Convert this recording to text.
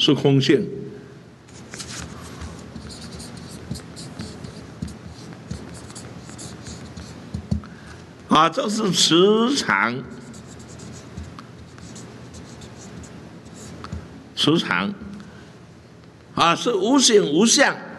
是空性。啊，这是磁场，磁场，啊，是无形无相。